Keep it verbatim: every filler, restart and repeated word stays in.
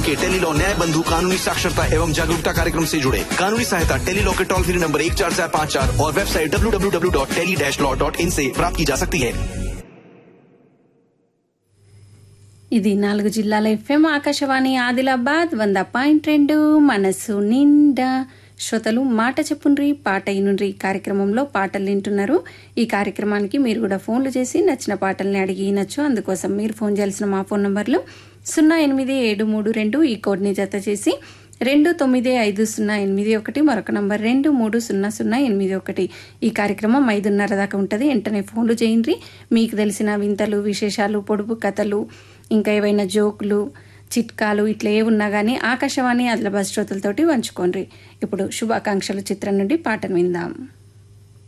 के टेलीलॉ न्याय बंधु कानूनी साक्षरता एवं जागरूकता कार्यक्रम से जुड़े। कानूनी सहायता टेलीलॉ के टोल फ्री नंबर एक चार चार पाँच चार और website W W W dot tele dash law dot in से प्राप्त की जा सकती है। ఇది నాలుగు జిల్లాల ఎఫ్ఎం ఆకాశవాణి ఆదిలాబాద్ వంద పాయింట్ రెండు మనసు నిండా. శ్రోతలు మాట చెప్పుండ్రి పాట ఇనుండ్రి కార్యక్రమంలో పాటలు వింటున్నారు. ఈ కార్యక్రమానికి మీరు కూడా ఫోన్లు చేసి నచ్చిన పాటల్ని అడిగి వినొచ్చు. అందుకోసం మీరు ఫోన్ చేయాల్సిన మా ఫోన్ నంబర్లు సున్నా ఎనిమిది ఏడు మూడు రెండు ఈ కోడ్ని జత చేసి రెండు తొమ్మిది ఐదు సున్నా ఎనిమిది ఒకటి మరొక నంబర్ రెండు మూడు సున్నా సున్నా ఎనిమిది ఒకటి. ఈ కార్యక్రమం ఐదున్నర దాకా ఉంటుంది. వెంటనే ఫోన్లు చేయండి. మీకు తెలిసిన వింతలు విశేషాలు పొడుపు కథలు ఇంకా ఏవైనా జోకులు చిట్కాలు ఇట్లా ఏ ఉన్నా కానీ ఆకాశవాణి ఆదిలాబాద్ శ్రోతలతోటి పంచుకోండి. ఇప్పుడు శుభాకాంక్షలు చిత్రం నుండి పాటను విందాం.